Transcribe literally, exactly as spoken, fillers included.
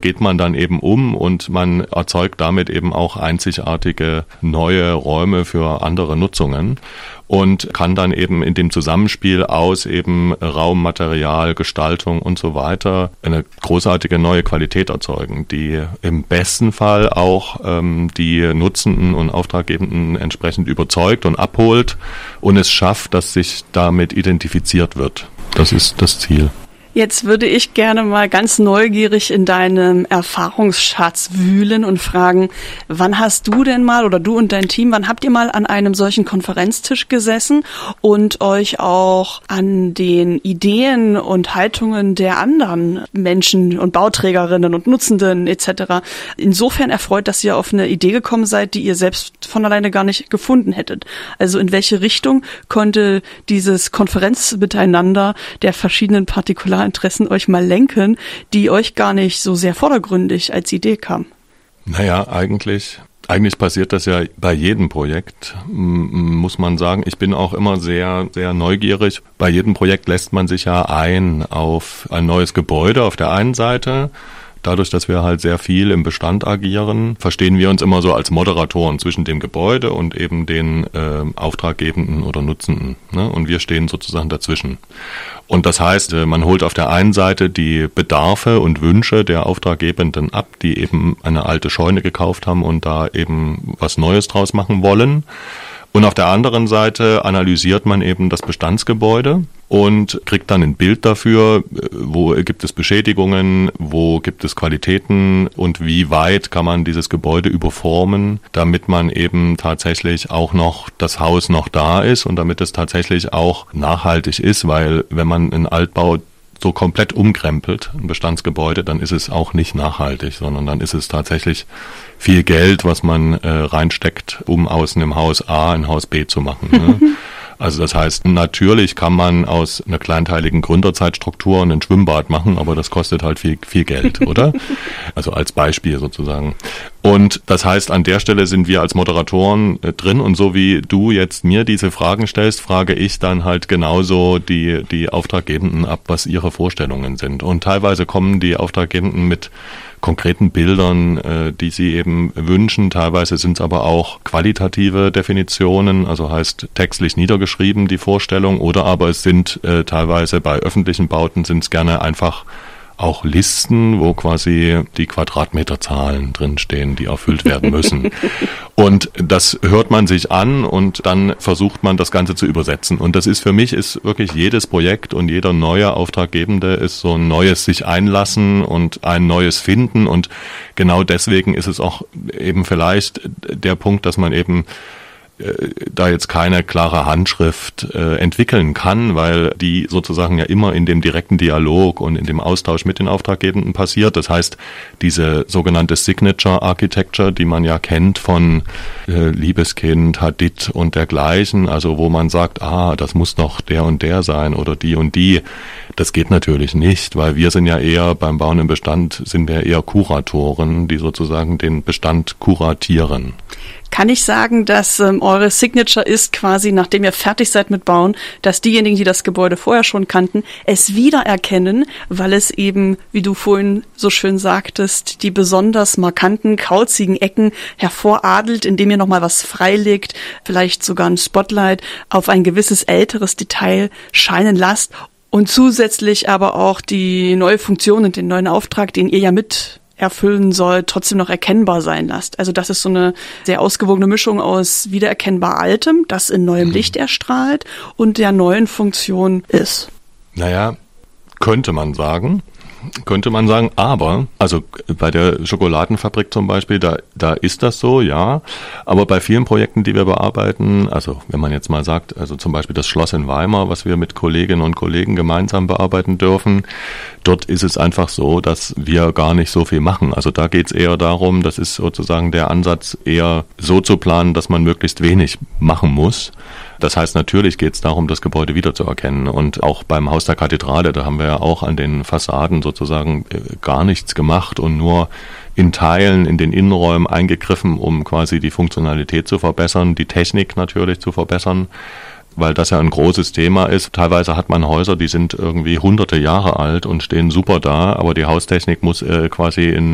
geht man dann eben um und man erzeugt damit eben auch einzigartige neue Räume für andere Nutzungen und kann dann eben in dem Zusammenspiel aus eben Raum, Material, Gestaltung und so weiter eine großartige neue Qualität erzeugen, die im besten Fall auch ähm, die Nutzenden und Auftraggebenden entsprechend überzeugt und abholt und es schafft, dass sich damit identifiziert wird. Das ist das Ziel. Jetzt würde ich gerne mal ganz neugierig in deinem Erfahrungsschatz wühlen und fragen, wann hast du denn mal oder du und dein Team, wann habt ihr mal an einem solchen Konferenztisch gesessen und euch auch an den Ideen und Haltungen der anderen Menschen und Bauträgerinnen und Nutzenden et cetera insofern erfreut, dass ihr auf eine Idee gekommen seid, die ihr selbst von alleine gar nicht gefunden hättet? Also in welche Richtung konnte dieses Konferenzmiteinander der verschiedenen Partikularinteressen euch mal lenken, die euch gar nicht so sehr vordergründig als Idee kam? Naja, eigentlich, eigentlich passiert das ja bei jedem Projekt, muss man sagen. Ich bin auch immer sehr, sehr neugierig. Bei jedem Projekt lässt man sich ja ein auf ein neues Gebäude auf der einen Seite. Dadurch, dass wir halt sehr viel im Bestand agieren, verstehen wir uns immer so als Moderatoren zwischen dem Gebäude und eben den äh, Auftraggebenden oder Nutzenden. Ne? Und wir stehen sozusagen dazwischen. Und das heißt, man holt auf der einen Seite die Bedarfe und Wünsche der Auftraggebenden ab, die eben eine alte Scheune gekauft haben und da eben was Neues draus machen wollen. Und auf der anderen Seite analysiert man eben das Bestandsgebäude und kriegt dann ein Bild dafür, wo gibt es Beschädigungen, wo gibt es Qualitäten und wie weit kann man dieses Gebäude überformen, damit man eben tatsächlich auch noch das Haus noch da ist und damit es tatsächlich auch nachhaltig ist, weil wenn man einen Altbau so komplett umkrempelt, ein Bestandsgebäude, dann ist es auch nicht nachhaltig, sondern dann ist es tatsächlich viel Geld, was man äh, reinsteckt, um aus einem Haus A ein Haus B zu machen. Ne? Also das heißt, natürlich kann man aus einer kleinteiligen Gründerzeitstruktur ein Schwimmbad machen, aber das kostet halt viel, viel Geld, oder? Also als Beispiel sozusagen. Und das heißt, an der Stelle sind wir als Moderatoren äh, drin und so wie du jetzt mir diese Fragen stellst, frage ich dann halt genauso die, die Auftraggebenden ab, was ihre Vorstellungen sind. Und teilweise kommen die Auftraggebenden mit konkreten Bildern, äh, die sie eben wünschen. Teilweise sind es aber auch qualitative Definitionen, also heißt textlich niedergeschrieben die Vorstellung, oder aber es sind äh, teilweise bei öffentlichen Bauten sind es gerne einfach auch Listen, wo quasi die Quadratmeterzahlen drinstehen, die erfüllt werden müssen. Und das hört man sich an und dann versucht man das Ganze zu übersetzen. Und das ist für mich ist wirklich jedes Projekt und jeder neue Auftraggebende ist so ein neues sich einlassen und ein neues finden. Und genau deswegen ist es auch eben vielleicht der Punkt, dass man eben da jetzt keine klare Handschrift äh, entwickeln kann, weil die sozusagen ja immer in dem direkten Dialog und in dem Austausch mit den Auftraggebenden passiert. Das heißt, diese sogenannte Signature Architecture, die man ja kennt von äh, Liebeskind, Hadid und dergleichen, also wo man sagt, ah, das muss doch der und der sein oder die und die, das geht natürlich nicht, weil wir sind ja eher beim Bauen im Bestand, sind wir eher Kuratoren, die sozusagen den Bestand kuratieren. Kann ich sagen, dass ähm, eure Signature ist quasi, nachdem ihr fertig seid mit Bauen, dass diejenigen, die das Gebäude vorher schon kannten, es wiedererkennen, weil es eben, wie du vorhin so schön sagtest, die besonders markanten, kauzigen Ecken hervoradelt, indem ihr nochmal was freilegt, vielleicht sogar ein Spotlight auf ein gewisses älteres Detail scheinen lasst und zusätzlich aber auch die neue Funktion und den neuen Auftrag, den ihr ja mit erfüllen soll, trotzdem noch erkennbar sein lasst. Also das ist so eine sehr ausgewogene Mischung aus wiedererkennbar Altem, das in neuem Licht erstrahlt und der neuen Funktion ist. Naja, könnte man sagen. Könnte man sagen, aber, also bei der Schokoladenfabrik zum Beispiel, da, da ist das so, ja, aber bei vielen Projekten, die wir bearbeiten, also wenn man jetzt mal sagt, also zum Beispiel das Schloss in Weimar, was wir mit Kolleginnen und Kollegen gemeinsam bearbeiten dürfen, dort ist es einfach so, dass wir gar nicht so viel machen. Also da geht es eher darum, das ist sozusagen der Ansatz, eher so zu planen, dass man möglichst wenig machen muss. Das heißt, natürlich geht es darum, das Gebäude wiederzuerkennen. Und auch beim Haus der Kathedrale, da haben wir ja auch an den Fassaden sozusagen gar nichts gemacht und nur in Teilen in den Innenräumen eingegriffen, um quasi die Funktionalität zu verbessern, die Technik natürlich zu verbessern, weil das ja ein großes Thema ist. Teilweise hat man Häuser, die sind irgendwie hunderte Jahre alt und stehen super da, aber die Haustechnik muss äh, quasi in